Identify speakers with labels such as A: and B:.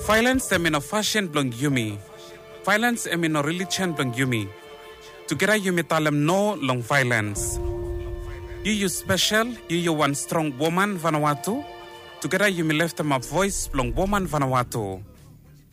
A: Violence em in a fashion blong yumi. Violence em in a religion blong yumi. Together yumi talem no long violence. You special, you one strong woman Vanuatu. Together yumi left them a voice blong woman Vanuatu.